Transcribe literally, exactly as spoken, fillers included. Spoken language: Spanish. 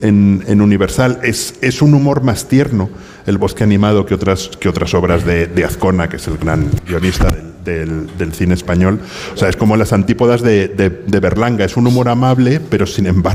en, en Universal. Es, es un humor más tierno El bosque animado que otras, que otras obras de, de Azcona, que es el gran guionista del, del, del cine español. O sea, es como las antípodas de, de, de Berlanga. Es un humor amable, pero sin embargo